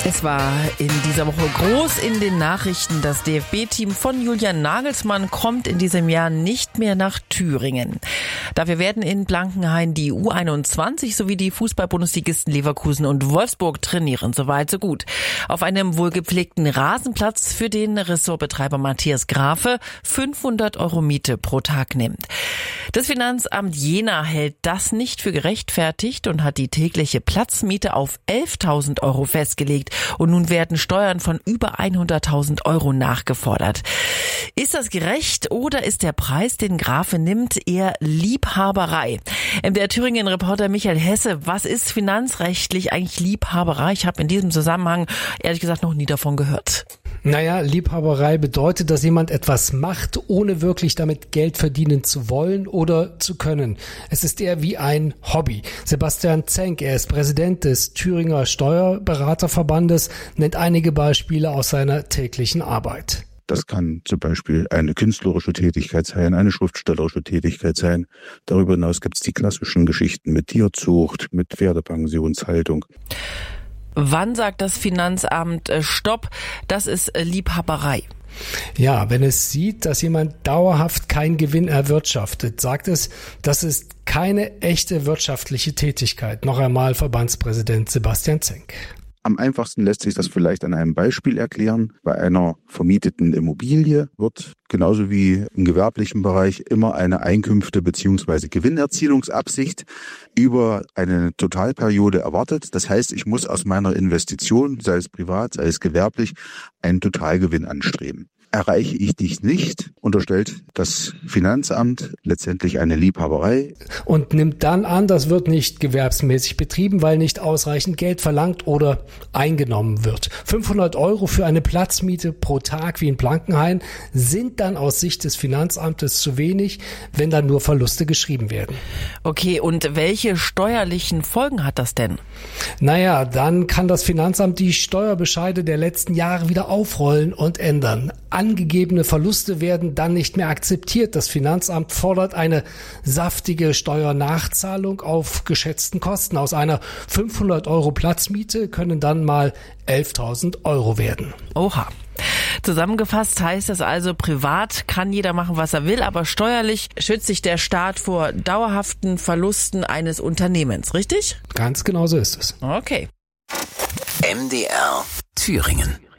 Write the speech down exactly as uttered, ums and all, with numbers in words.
Es war in dieser Woche groß in den Nachrichten. Das D F B-Team von Julian Nagelsmann kommt in diesem Jahr nicht mehr nach Thüringen. Dafür werden in Blankenhain die U einundzwanzig sowie die Fußball-Bundesligisten Leverkusen und Wolfsburg trainieren. Soweit so gut. Auf einem wohlgepflegten Rasenplatz, für den Ressortbetreiber Matthias Grafe fünfhundert Euro Miete pro Tag nimmt. Das Finanzamt Jena hält das nicht für gerechtfertigt und hat die tägliche Platzmiete auf elftausend Euro festgelegt. Und nun werden Steuern von über hunderttausend Euro nachgefordert. Ist das gerecht oder ist der Preis, den Grafe nimmt, eher Liebhaberei? Der Thüringen-Reporter Michael Hesse, was ist finanzrechtlich eigentlich Liebhaberei? Ich habe in diesem Zusammenhang ehrlich gesagt noch nie davon gehört. Naja, Liebhaberei bedeutet, dass jemand etwas macht, ohne wirklich damit Geld verdienen zu wollen oder zu können. Es ist eher wie ein Hobby. Sebastian Zenk, er ist Präsident des Thüringer Steuerberaterverbandes, nennt einige Beispiele aus seiner täglichen Arbeit. Das kann zum Beispiel eine künstlerische Tätigkeit sein, eine schriftstellerische Tätigkeit sein. Darüber hinaus gibt es die klassischen Geschichten mit Tierzucht, mit Pferdepensionshaltung. Wann sagt das Finanzamt äh, Stopp? Das ist äh, Liebhaberei. Ja, wenn es sieht, dass jemand dauerhaft keinen Gewinn erwirtschaftet, sagt es, das ist keine echte wirtschaftliche Tätigkeit. Noch einmal Verbandspräsident Sebastian Zenk. Am einfachsten lässt sich das vielleicht an einem Beispiel erklären. Bei einer vermieteten Immobilie wird genauso wie im gewerblichen Bereich immer eine Einkünfte- bzw. Gewinnerzielungsabsicht über eine Totalperiode erwartet. Das heißt, ich muss aus meiner Investition, sei es privat, sei es gewerblich, einen Totalgewinn anstreben. Erreiche ich dies nicht, unterstellt das Finanzamt letztendlich eine Liebhaberei. Und nimmt dann an, das wird nicht gewerbsmäßig betrieben, weil nicht ausreichend Geld verlangt oder eingenommen wird. fünfhundert Euro für eine Platzmiete pro Tag wie in Blankenhain sind dann aus Sicht des Finanzamtes zu wenig, wenn dann nur Verluste geschrieben werden. Okay, und welche steuerlichen Folgen hat das denn? Naja, dann kann das Finanzamt die Steuerbescheide der letzten Jahre wieder aufrollen und ändern. Angegebene Verluste werden dann nicht mehr akzeptiert. Das Finanzamt fordert eine saftige Steuernachzahlung auf geschätzten Kosten. Aus einer fünfhundert Euro Platzmiete können dann mal elftausend Euro werden. Oha. Zusammengefasst heißt es also, privat kann jeder machen, was er will, aber steuerlich schützt sich der Staat vor dauerhaften Verlusten eines Unternehmens, richtig? Ganz genau so ist es. Okay. M D R Thüringen.